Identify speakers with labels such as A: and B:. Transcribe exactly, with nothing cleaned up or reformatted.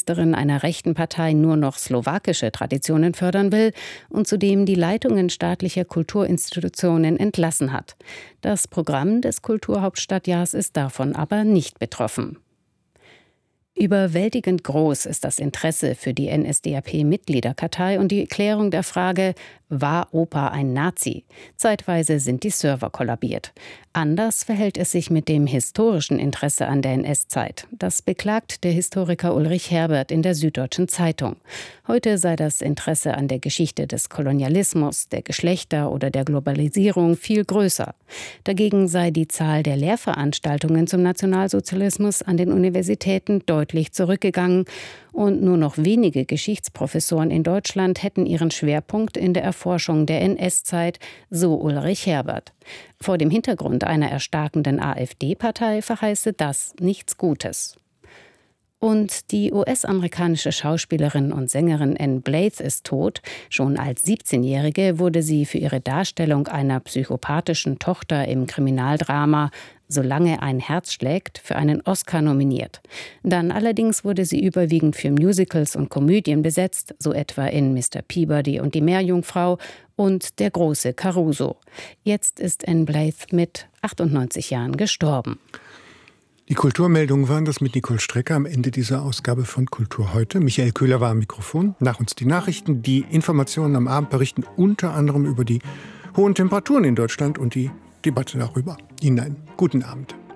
A: Kulturministerin einer rechten Partei nur noch slowakische Traditionen fördern will und zudem die Leitungen staatlicher Kulturinstitutionen entlassen hat. Das Programm des Kulturhauptstadtjahrs ist davon aber nicht betroffen. Überwältigend groß ist das Interesse für die N S D A P-Mitgliederkartei und die Klärung der Frage, war Opa ein Nazi? Zeitweise sind die Server kollabiert. Anders verhält es sich mit dem historischen Interesse an der N S-Zeit. Das beklagt der Historiker Ulrich Herbert in der Süddeutschen Zeitung. Heute sei das Interesse an der Geschichte des Kolonialismus, der Geschlechter oder der Globalisierung viel größer. Dagegen sei die Zahl der Lehrveranstaltungen zum Nationalsozialismus an den Universitäten deutlich zurückgegangen und nur noch wenige Geschichtsprofessoren in Deutschland hätten ihren Schwerpunkt in der Erforschung der N S-Zeit, so Ulrich Herbert. Vor dem Hintergrund einer erstarkenden AfD-Partei verheiße das nichts Gutes. Und die U S-amerikanische Schauspielerin und Sängerin Ann Blyth ist tot. Schon als siebzehnjährige wurde sie für ihre Darstellung einer psychopathischen Tochter im Kriminaldrama Solange ein Herz schlägt für einen Oscar nominiert. Dann allerdings wurde sie überwiegend für Musicals und Komödien besetzt, so etwa in Mister Peabody und die Meerjungfrau und Der große Caruso. Jetzt ist Ann Blyth mit achtundneunzig Jahren gestorben.
B: Die Kulturmeldungen waren das mit Nicole Strecker am Ende dieser Ausgabe von Kultur heute. Michael Köhler war am Mikrofon. Nach uns die Nachrichten. Die Informationen am Abend berichten unter anderem über die hohen Temperaturen in Deutschland und die Debatte darüber. Ihnen einen guten Abend.